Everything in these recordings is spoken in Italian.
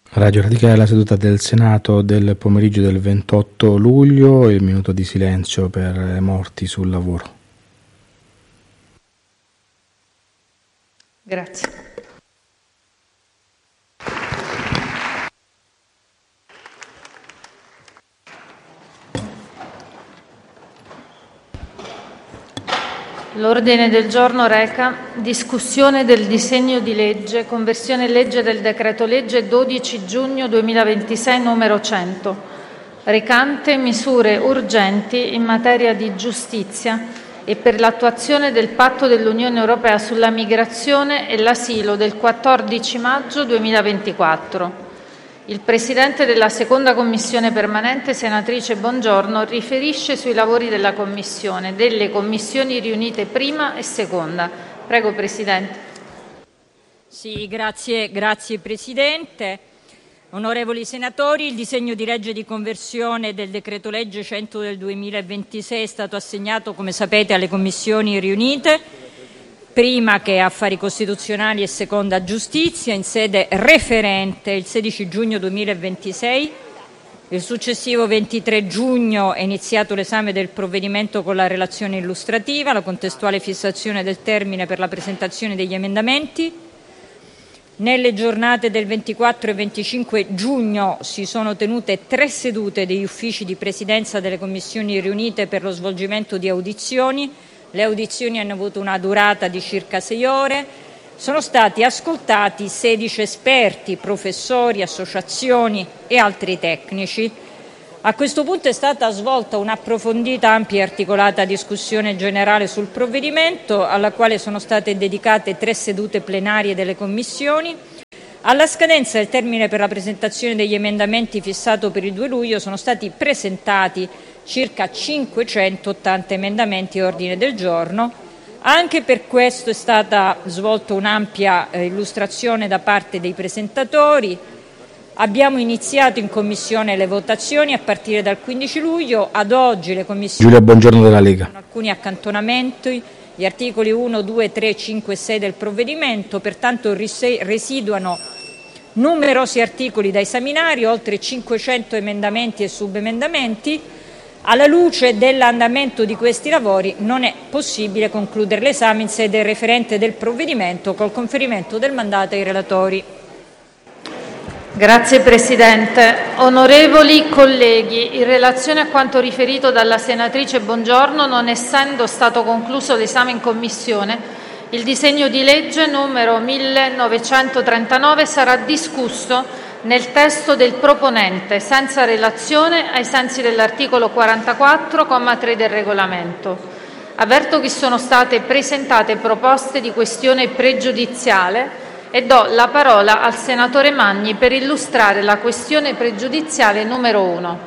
Radio Radicale, la seduta del Senato del pomeriggio del 28 luglio, il minuto di silenzio per i morti sul lavoro. Grazie. L'ordine del giorno reca discussione del disegno di legge conversione legge del decreto-legge 12 giugno 2026 numero 100, recante misure urgenti in materia di giustizia e per l'attuazione del Patto dell'Unione Europea sulla migrazione e l'asilo del 14 maggio 2024. Il Presidente della Seconda Commissione Permanente, senatrice Bongiorno, riferisce sui lavori delle commissioni riunite prima e seconda. Prego, Presidente. Sì, grazie Presidente. Onorevoli senatori, il disegno di legge di conversione del decreto-legge 100 del 2026 è stato assegnato, come sapete, alle commissioni riunite prima che Affari Costituzionali e seconda Giustizia in sede referente il 16 giugno 2026. Il successivo 23 giugno è iniziato l'esame del provvedimento con la relazione illustrativa, la contestuale fissazione del termine per la presentazione degli emendamenti. Nelle giornate del 24 e 25 giugno si sono tenute 3 sedute degli uffici di presidenza delle commissioni riunite per lo svolgimento di audizioni. Le audizioni hanno avuto una durata di circa 6 ore. Sono stati ascoltati 16 esperti, professori, associazioni e altri tecnici. A questo punto è stata svolta un'approfondita, ampia e articolata discussione generale sul provvedimento, alla quale sono state dedicate 3 sedute plenarie delle commissioni. Alla scadenza del termine per la presentazione degli emendamenti fissato per il 2 luglio sono stati presentati circa 580 emendamenti e ordine del giorno. Anche per questo è stata svolta un'ampia illustrazione da parte dei presentatori. Abbiamo iniziato in Commissione le votazioni a partire dal 15 luglio. Ad oggi le commissioni Giulia Bongiorno della Lega. Alcuni accantonamenti, gli articoli 1, 2, 3, 5 e 6 del provvedimento, pertanto residuano numerosi articoli da esaminare, oltre 500 emendamenti e subemendamenti. Alla luce dell'andamento di questi lavori non è possibile concludere l'esame in sede referente del provvedimento col conferimento del mandato ai relatori. Grazie Presidente. Onorevoli colleghi, in relazione a quanto riferito dalla senatrice Bongiorno, non essendo stato concluso l'esame in Commissione, il disegno di legge numero 1939 sarà discusso nel testo del proponente, senza relazione, ai sensi dell'articolo 44, comma 3 del Regolamento. Avverto che sono state presentate proposte di questione pregiudiziale e do la parola al senatore Magni per illustrare la questione pregiudiziale numero 1.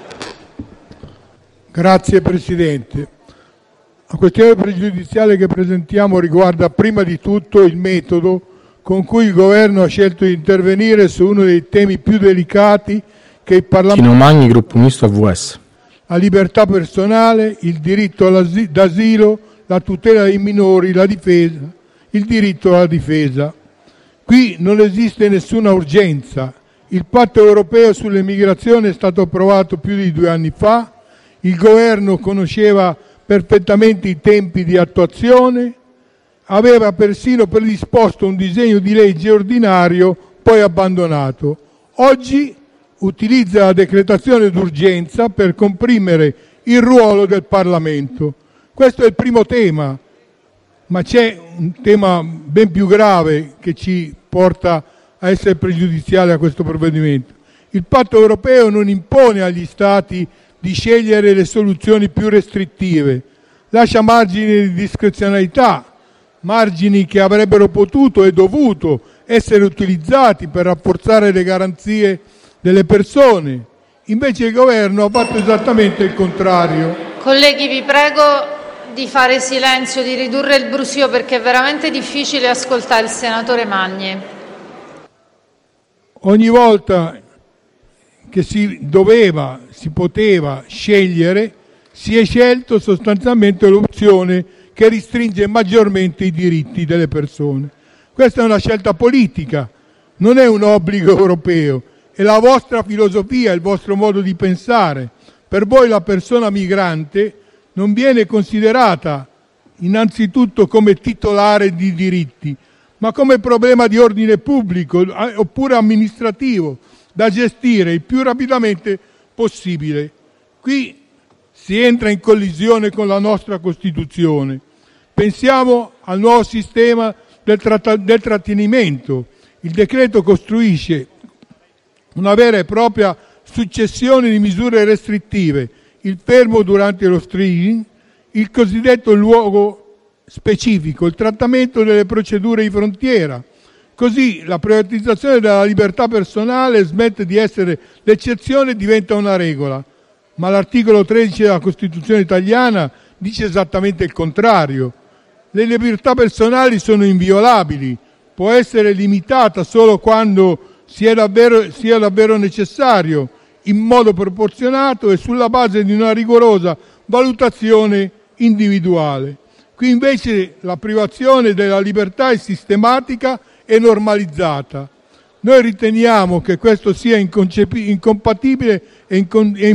Grazie Presidente. La questione pregiudiziale che presentiamo riguarda prima di tutto il metodo con cui il Governo ha scelto di intervenire su uno dei temi più delicati che il Parlamento... Tino Magni, Gruppo Misto AVS. La libertà personale, il diritto d'asilo, la tutela dei minori, la difesa, il diritto alla difesa. Qui non esiste nessuna urgenza. Il patto europeo sull'immigrazione è stato approvato più di 2 anni fa, il Governo conosceva perfettamente i tempi di attuazione, aveva persino predisposto un disegno di legge ordinario poi abbandonato. Oggi utilizza la decretazione d'urgenza per comprimere il ruolo del Parlamento. Questo è il primo tema, ma c'è un tema ben più grave che ci porta a essere pregiudiziali a questo provvedimento. Il patto europeo non impone agli Stati di scegliere le soluzioni più restrittive, lascia margini di discrezionalità, margini che avrebbero potuto e dovuto essere utilizzati per rafforzare le garanzie delle persone. Invece il Governo ha fatto esattamente il contrario. Colleghi, vi prego di fare silenzio, di ridurre il brusio perché è veramente difficile ascoltare il senatore Magni. Ogni volta che si poteva scegliere, si è scelto sostanzialmente l'opzione che restringe maggiormente i diritti delle persone. Questa è una scelta politica, non è un obbligo europeo, è la vostra filosofia, il vostro modo di pensare. Per voi la persona migrante non viene considerata innanzitutto come titolare di diritti, ma come problema di ordine pubblico oppure amministrativo da gestire il più rapidamente possibile. Qui si entra in collisione con la nostra Costituzione. Pensiamo al nuovo sistema del trattenimento. Il decreto costruisce una vera e propria successione di misure restrittive, il fermo durante lo screening, il cosiddetto luogo specifico, il trattamento delle procedure di frontiera. Così la privatizzazione della libertà personale smette di essere l'eccezione e diventa una regola. Ma l'articolo 13 della Costituzione italiana dice esattamente il contrario. Le libertà personali sono inviolabili, può essere limitata solo quando sia davvero necessario, in modo proporzionato e sulla base di una rigorosa valutazione individuale. Qui invece la privazione della libertà è sistematica e normalizzata. Noi riteniamo che questo sia incompatibile e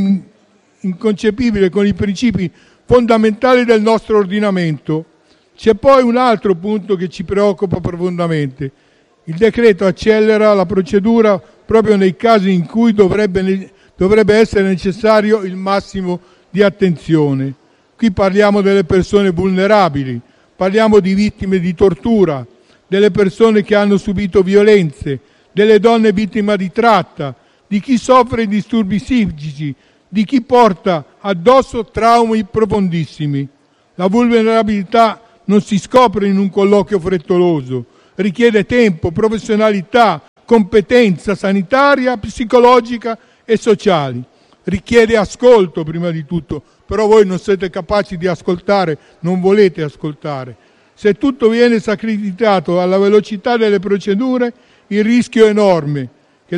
inconcepibile con i principi fondamentali del nostro ordinamento. C'è poi un altro punto che ci preoccupa profondamente. Il decreto accelera la procedura proprio nei casi in cui dovrebbe essere necessario il massimo di attenzione. Qui parliamo delle persone vulnerabili, parliamo di vittime di tortura, delle persone che hanno subito violenze, delle donne vittime di tratta, di chi soffre di disturbi psichici, di chi porta addosso traumi profondissimi. La vulnerabilità non si scopre in un colloquio frettoloso, richiede tempo, professionalità, competenza sanitaria, psicologica e sociali. Richiede ascolto prima di tutto, però voi non siete capaci di ascoltare, non volete ascoltare. Se tutto viene sacrificato alla velocità delle procedure, il rischio è enorme che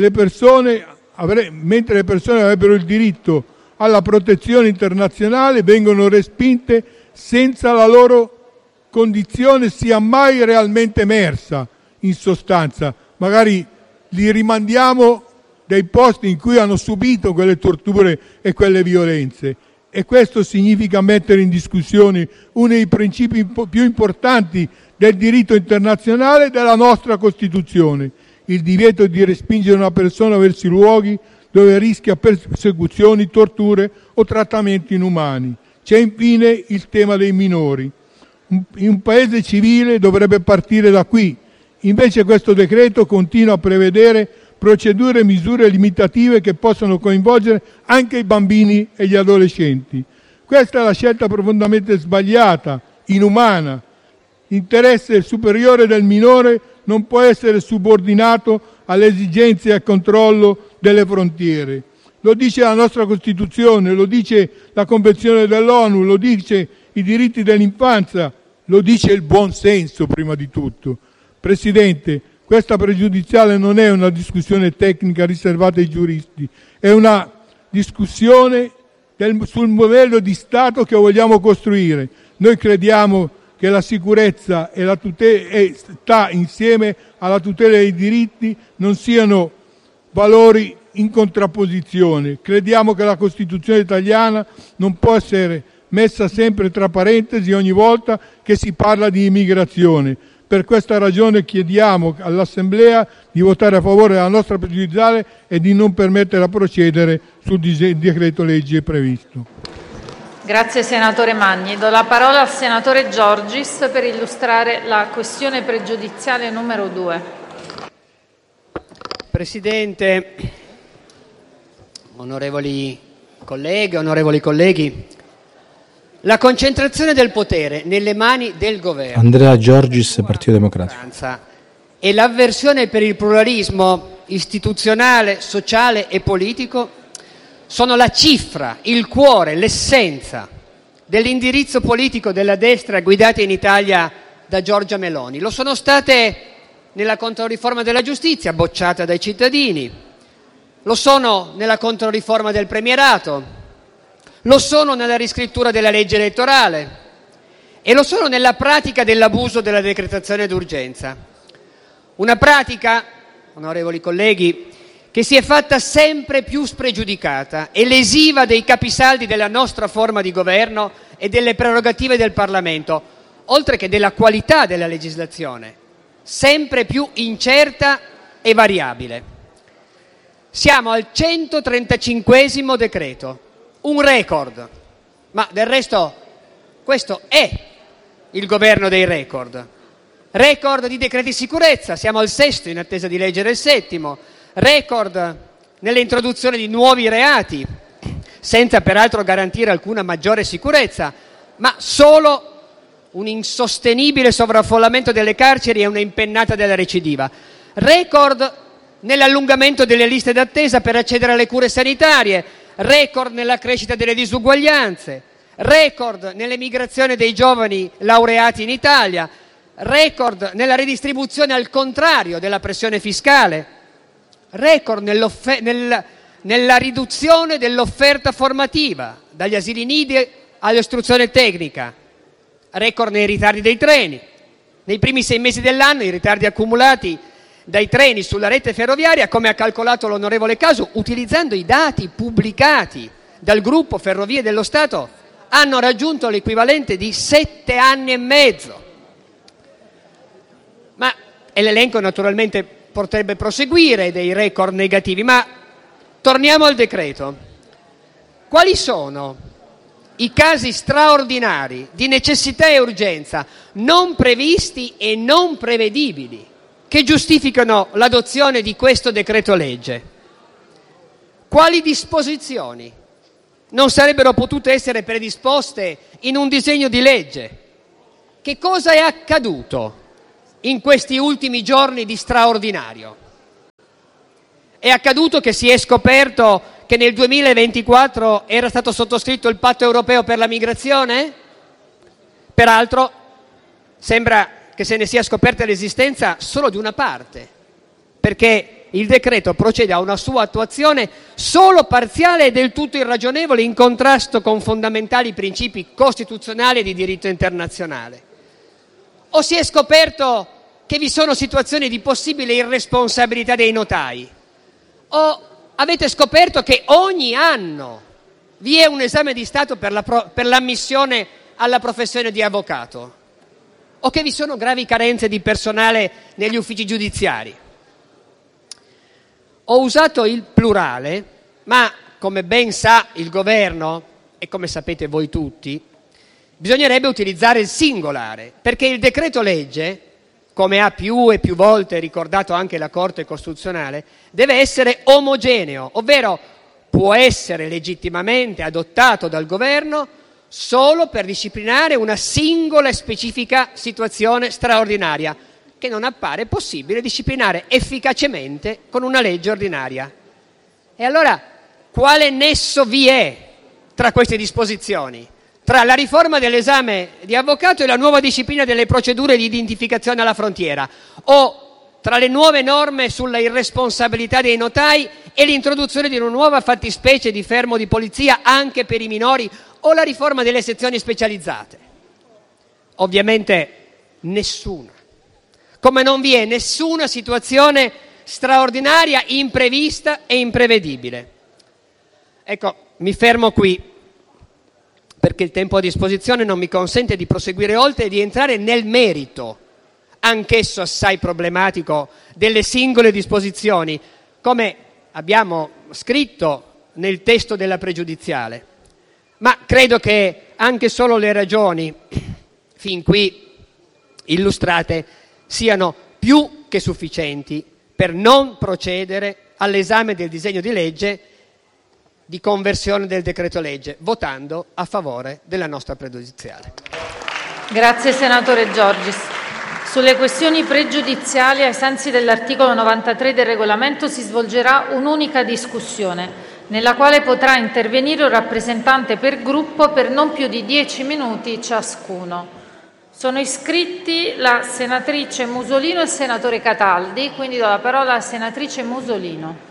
mentre le persone avrebbero il diritto alla protezione internazionale, vengono respinte senza la loro condizione sia mai realmente emersa. In sostanza, magari li rimandiamo dai posti in cui hanno subito quelle torture e quelle violenze, e questo significa mettere in discussione uno dei principi più importanti del diritto internazionale e della nostra Costituzione, il divieto di respingere una persona verso i luoghi dove rischia persecuzioni, torture o trattamenti inumani. C'è infine il tema dei minori. In un paese civile dovrebbe partire da qui. Invece questo decreto continua a prevedere procedure e misure limitative che possono coinvolgere anche i bambini e gli adolescenti. Questa è la scelta profondamente sbagliata, inumana. L'interesse superiore del minore non può essere subordinato alle esigenze e al controllo delle frontiere. Lo dice la nostra Costituzione, lo dice la Convenzione dell'ONU, lo dice i diritti dell'infanzia, lo dice il buon senso prima di tutto. Presidente, questa pregiudiziale non è una discussione tecnica riservata ai giuristi, è una discussione sul modello di Stato che vogliamo costruire. Noi crediamo che la sicurezza e la tutela sta insieme alla tutela dei diritti, non siano valori in contrapposizione. Crediamo che la Costituzione italiana non può essere messa sempre tra parentesi ogni volta che si parla di immigrazione. Per questa ragione chiediamo all'Assemblea di votare a favore della nostra pregiudiziale e di non permettere a procedere sul decreto legge previsto. Grazie senatore Magni. Do la parola al senatore Giorgis per illustrare la questione pregiudiziale numero 2. Presidente, onorevoli colleghe, onorevoli colleghi, la concentrazione del potere nelle mani del governo, Andrea Giorgis, Partito Democratico, e l'avversione per il pluralismo istituzionale, sociale e politico sono la cifra, il cuore, l'essenza dell'indirizzo politico della destra guidata in Italia da Giorgia Meloni. Lo sono state nella controriforma della giustizia, bocciata dai cittadini, lo sono nella controriforma del premierato, lo sono nella riscrittura della legge elettorale e lo sono nella pratica dell'abuso della decretazione d'urgenza. Una pratica, onorevoli colleghi, che si è fatta sempre più spregiudicata e lesiva dei capisaldi della nostra forma di governo e delle prerogative del Parlamento, oltre che della qualità della legislazione, sempre più incerta e variabile. Siamo al 135° decreto, un record, ma del resto questo è il governo dei record. Record di decreti sicurezza, siamo al 6° in attesa di leggere il 7°, record nell'introduzione di nuovi reati, senza peraltro garantire alcuna maggiore sicurezza, ma solo un insostenibile sovraffollamento delle carceri e una impennata della recidiva. Record nell'allungamento delle liste d'attesa per accedere alle cure sanitarie, record nella crescita delle disuguaglianze, record nell'emigrazione dei giovani laureati in Italia, record nella ridistribuzione al contrario della pressione fiscale, record nella riduzione dell'offerta formativa, dagli asili nidi all'istruzione tecnica, record nei ritardi dei treni. Nei primi 6 mesi dell'anno i ritardi accumulati dai treni sulla rete ferroviaria, come ha calcolato l'onorevole Casu, utilizzando i dati pubblicati dal gruppo Ferrovie dello Stato, hanno raggiunto l'equivalente di 7 anni e mezzo. E l'elenco naturalmente potrebbe proseguire dei record negativi, ma torniamo al decreto. Quali sono i casi straordinari di necessità e urgenza non previsti e non prevedibili che giustificano l'adozione di questo decreto legge? Quali disposizioni non sarebbero potute essere predisposte in un disegno di legge? Che cosa è accaduto in questi ultimi giorni di straordinario? È accaduto che si è scoperto che nel 2024 era stato sottoscritto il Patto europeo per la migrazione? Peraltro sembra che se ne sia scoperta l'esistenza solo di una parte, perché il decreto procede a una sua attuazione solo parziale e del tutto irragionevole, in contrasto con fondamentali principi costituzionali e di diritto internazionale. O si è scoperto che vi sono situazioni di possibile irresponsabilità dei notai? O avete scoperto che ogni anno vi è un esame di Stato per l'ammissione alla professione di avvocato? O che vi sono gravi carenze di personale negli uffici giudiziari? Ho usato il plurale, ma come ben sa il governo, e come sapete voi tutti, bisognerebbe utilizzare il singolare, perché il decreto legge, come ha più e più volte ricordato anche la Corte Costituzionale, deve essere omogeneo, ovvero può essere legittimamente adottato dal governo solo per disciplinare una singola e specifica situazione straordinaria, che non appare possibile disciplinare efficacemente con una legge ordinaria. E allora quale nesso vi è tra queste disposizioni? Tra la riforma dell'esame di avvocato e la nuova disciplina delle procedure di identificazione alla frontiera, o tra le nuove norme sulla irresponsabilità dei notai e l'introduzione di una nuova fattispecie di fermo di polizia anche per i minori, o la riforma delle sezioni specializzate? Ovviamente nessuna. Come non vi è nessuna situazione straordinaria, imprevista e imprevedibile. Ecco, mi fermo qui, perché il tempo a disposizione non mi consente di proseguire oltre e di entrare nel merito, anch'esso assai problematico, delle singole disposizioni, come abbiamo scritto nel testo della pregiudiziale. Ma credo che anche solo le ragioni fin qui illustrate siano più che sufficienti per non procedere all'esame del disegno di legge di conversione del decreto legge, votando a favore della nostra pregiudiziale. Grazie senatore Giorgis. Sulle questioni pregiudiziali, ai sensi dell'articolo 93 del Regolamento, si svolgerà un'unica discussione, nella quale potrà intervenire un rappresentante per gruppo per non più di 10 minuti ciascuno. Sono iscritti la senatrice Musolino e il senatore Cataldi, quindi do la parola alla senatrice Musolino.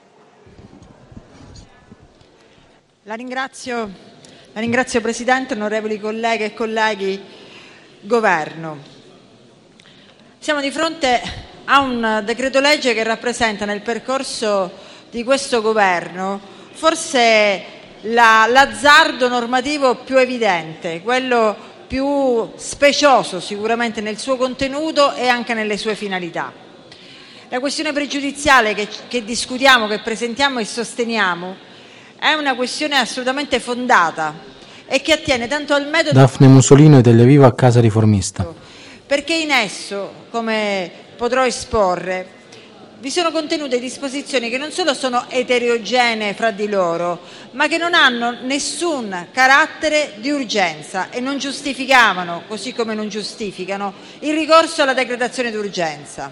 La ringrazio Presidente, onorevoli colleghe e colleghi, Governo. Siamo di fronte a un decreto legge che rappresenta nel percorso di questo governo forse l'azzardo normativo più evidente, quello più specioso sicuramente nel suo contenuto e anche nelle sue finalità. La questione pregiudiziale che discutiamo, che presentiamo e sosteniamo, è una questione assolutamente fondata e che attiene tanto al metodo... Daphne Musolino, Italia Viva, Casa Riformista. Perché in esso, come potrò esporre, vi sono contenute disposizioni che non solo sono eterogenee fra di loro, ma che non hanno nessun carattere di urgenza e non giustificavano, così come non giustificano, il ricorso alla decretazione d'urgenza.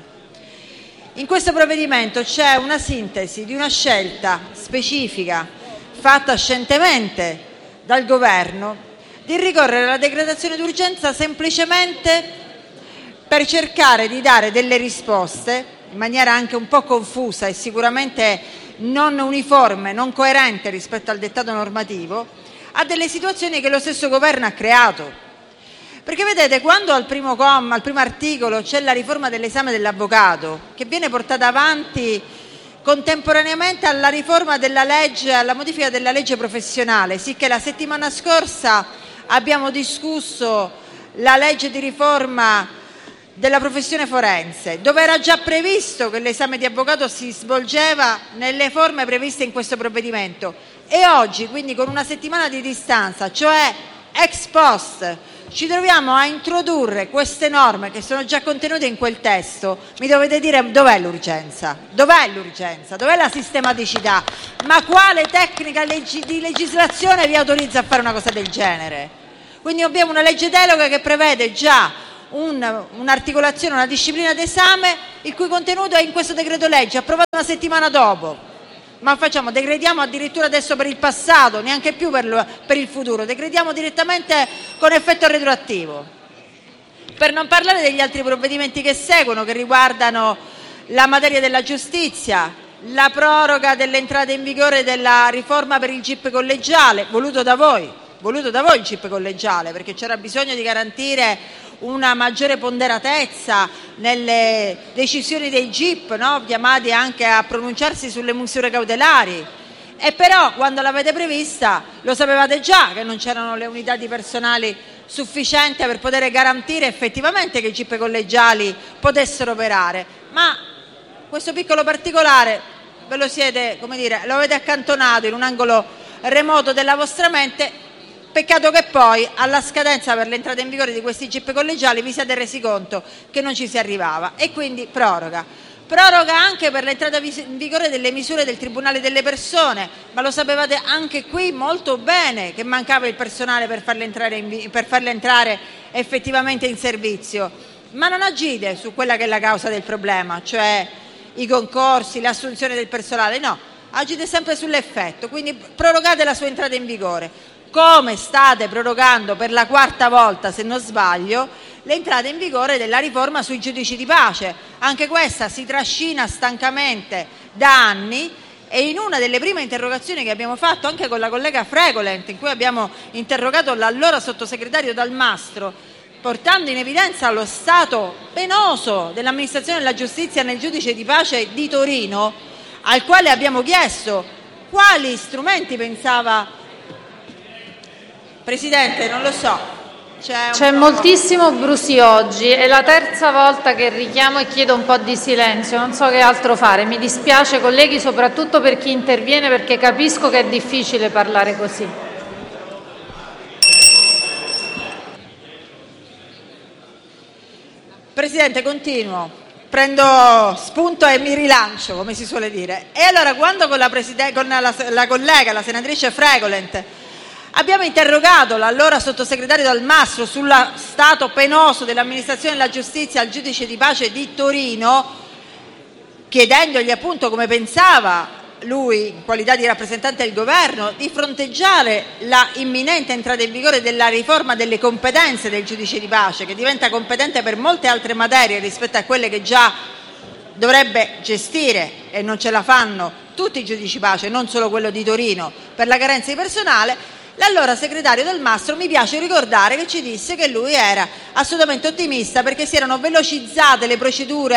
In questo provvedimento c'è una sintesi di una scelta specifica, fatta scientemente dal Governo, di ricorrere alla decretazione d'urgenza semplicemente per cercare di dare delle risposte in maniera anche un po' confusa e sicuramente non uniforme, non coerente rispetto al dettato normativo, a delle situazioni che lo stesso governo ha creato. Perché vedete, quando al primo articolo c'è la riforma dell'esame dell'avvocato, che viene portata avanti contemporaneamente alla riforma della legge, alla modifica della legge professionale, sicché la settimana scorsa abbiamo discusso la legge di riforma della professione forense, dove era già previsto che l'esame di avvocato si svolgeva nelle forme previste in questo provvedimento, e oggi, quindi con una settimana di distanza, cioè ex post, ci troviamo a introdurre queste norme che sono già contenute in quel testo. Mi dovete dire dov'è l'urgenza? Dov'è l'urgenza? Dov'è la sistematicità? Ma quale tecnica di legislazione vi autorizza a fare una cosa del genere? Quindi abbiamo una legge delega che prevede già un'articolazione, una disciplina d'esame il cui contenuto è in questo decreto legge approvato una settimana dopo. Ma decretiamo addirittura adesso per il passato, neanche più per il futuro, decretiamo direttamente con effetto retroattivo. Per non parlare degli altri provvedimenti che seguono, che riguardano la materia della giustizia, la proroga dell'entrata in vigore della riforma per il GIP collegiale, voluto da voi il GIP collegiale, perché c'era bisogno di garantire una maggiore ponderatezza nelle decisioni dei GIP, no? Chiamati anche a pronunciarsi sulle misure cautelari. E però quando l'avete prevista lo sapevate già che non c'erano le unità di personale sufficienti per poter garantire effettivamente che i GIP collegiali potessero operare. Ma questo piccolo particolare lo avete accantonato in un angolo remoto della vostra mente. Peccato che poi alla scadenza per l'entrata in vigore di questi GIP collegiali vi siate resi conto che non ci si arrivava, e quindi proroga anche per l'entrata in vigore delle misure del Tribunale delle Persone, ma lo sapevate anche qui molto bene che mancava il personale per farle entrare effettivamente in servizio. Ma non agite su quella che è la causa del problema, cioè i concorsi, l'assunzione del personale, no, agite sempre sull'effetto, quindi prorogate la sua entrata in vigore, come state prorogando per la quarta volta, se non sbaglio, l'entrata in vigore della riforma sui giudici di pace. Anche questa si trascina stancamente da anni, e in una delle prime interrogazioni che abbiamo fatto anche con la collega Fregolent, in cui abbiamo interrogato l'allora sottosegretario Dal Mastro, portando in evidenza lo stato penoso dell'amministrazione della giustizia nel giudice di pace di Torino, al quale abbiamo chiesto quali strumenti pensava... Presidente, non lo so. C'è moltissimo brusio oggi, è la terza volta che richiamo e chiedo un po' di silenzio, non so che altro fare. Mi dispiace, colleghi, soprattutto per chi interviene, perché capisco che è difficile parlare così. Presidente, continuo. Prendo spunto e mi rilancio, come si suole dire. E allora, quando con la collega, la senatrice Fregolent, abbiamo interrogato l'allora sottosegretario Dal Mastro sullo stato penoso dell'amministrazione della giustizia al giudice di pace di Torino, chiedendogli appunto come pensava lui, in qualità di rappresentante del governo, di fronteggiare la imminente entrata in vigore della riforma delle competenze del giudice di pace, che diventa competente per molte altre materie rispetto a quelle che già dovrebbe gestire, e non ce la fanno tutti i giudici di pace, non solo quello di Torino, per la carenza di personale. L'allora segretario Dal Mastro, mi piace ricordare, che ci disse che lui era assolutamente ottimista perché si erano velocizzate le procedure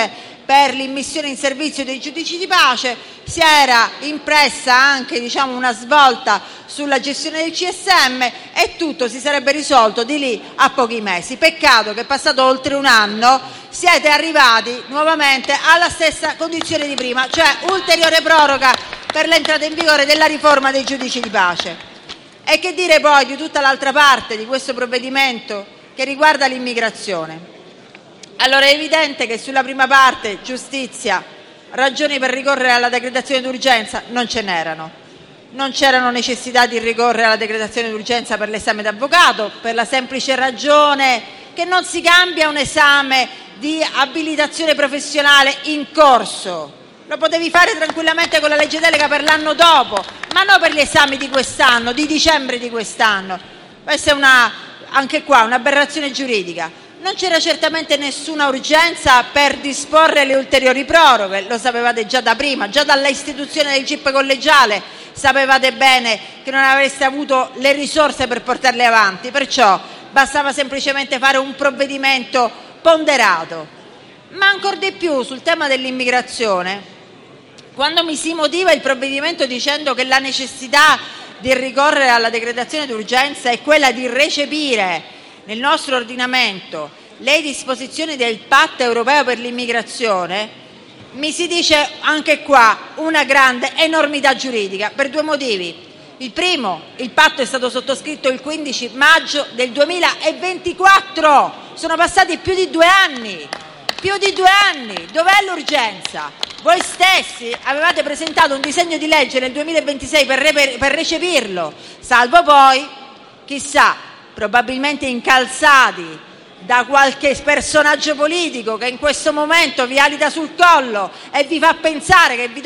per l'immissione in servizio dei giudici di pace, si era impressa anche una svolta sulla gestione del CSM e tutto si sarebbe risolto di lì a pochi mesi. Peccato che passato oltre un anno siete arrivati nuovamente alla stessa condizione di prima, cioè ulteriore proroga per l'entrata in vigore della riforma dei giudici di pace. E che dire poi di tutta l'altra parte di questo provvedimento che riguarda l'immigrazione? Allora è evidente che sulla prima parte, giustizia, ragioni per ricorrere alla decretazione d'urgenza non ce n'erano. Non c'erano necessità di ricorrere alla decretazione d'urgenza per l'esame d'avvocato, per la semplice ragione che non si cambia un esame di abilitazione professionale in corso. Lo potevi fare tranquillamente con la legge delega per l'anno dopo, ma non per gli esami di quest'anno, di dicembre di quest'anno. Questa è anche qua un'aberrazione giuridica. Non c'era certamente nessuna urgenza per disporre le ulteriori proroghe, lo sapevate già da prima, già dalla istituzione del GIP collegiale sapevate bene che non avreste avuto le risorse per portarle avanti, perciò bastava semplicemente fare un provvedimento ponderato. Ma ancor di più sul tema dell'immigrazione, quando mi si motiva il provvedimento dicendo che la necessità di ricorrere alla decretazione d'urgenza è quella di recepire nel nostro ordinamento le disposizioni del Patto europeo per l'immigrazione, mi si dice anche qua una grande enormità giuridica per due motivi. Il primo, il patto è stato sottoscritto il 15 maggio del 2024, sono passati più di 2 anni. Dov'è l'urgenza? Voi stessi avevate presentato un disegno di legge nel 2026 per recepirlo, salvo poi, chissà, probabilmente incalzati da qualche personaggio politico che in questo momento vi alita sul collo e vi fa pensare che vi